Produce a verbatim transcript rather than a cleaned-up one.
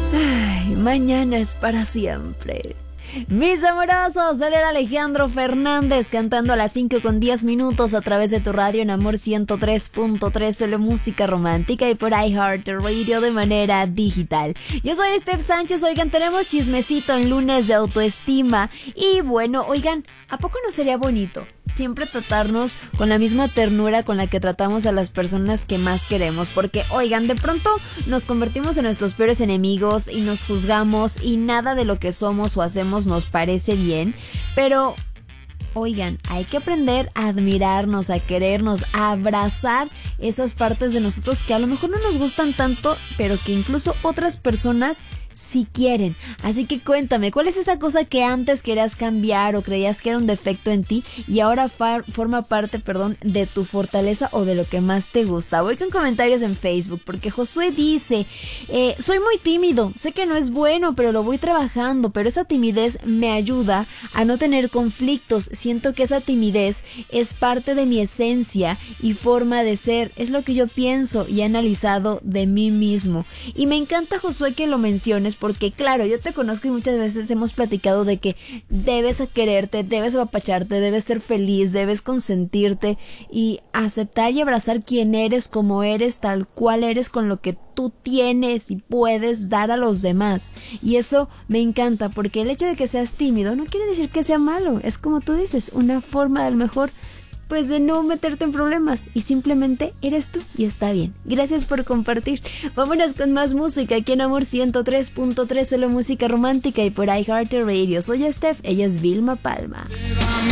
Ay, mañana es para siempre. Mis amorosos, él era Alejandro Fernández cantando a las cinco con diez minutos a través de tu radio en Amor ciento tres punto tres, solo música romántica, y por iHeartRadio de manera digital. Yo soy Steph Sánchez. Oigan, tenemos chismecito en lunes de autoestima. Y bueno, oigan, ¿a poco no sería bonito siempre tratarnos con la misma ternura con la que tratamos a las personas que más queremos? Porque, oigan, de pronto nos convertimos en nuestros peores enemigos y nos juzgamos y nada de lo que somos o hacemos nos parece bien. Pero, oigan, hay que aprender a admirarnos, a querernos, a abrazar esas partes de nosotros que a lo mejor no nos gustan tanto, pero que incluso otras personas sí quieren. Así que cuéntame, ¿cuál es esa cosa que antes querías cambiar o creías que era un defecto en ti y ahora far, forma parte, perdón, de tu fortaleza o de lo que más te gusta? Voy con comentarios en Facebook, porque Josué dice, eh, soy muy tímido, sé que no es bueno, pero lo voy trabajando, pero esa timidez me ayuda a no tener conflictos. Siento que esa timidez es parte de mi esencia y forma de ser, es lo que yo pienso y he analizado de mí mismo. Y me encanta, Josué, que lo menciones, porque claro, yo te conozco y muchas veces hemos platicado de que debes quererte, debes apapacharte, debes ser feliz, debes consentirte y aceptar y abrazar quién eres, como eres, tal cual eres, con lo que tú tienes y puedes dar a los demás. Y eso me encanta, porque el hecho de que seas tímido no quiere decir que sea malo, es como tú dices, una forma de, a lo mejor, pues de no meterte en problemas, y simplemente eres tú y está bien. Gracias por compartir. Vámonos con más música aquí en Amor ciento tres punto tres, solo música romántica, y por iHeartRadio. Soy Steph, ella es Vilma Palma.